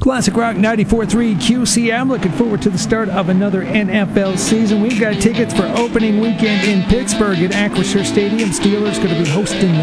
Classic Rock 94.3 QCM. Looking forward to the start of another NFL season. We've got tickets for opening weekend in Pittsburgh at Acrisure Stadium. Steelers going to be hosting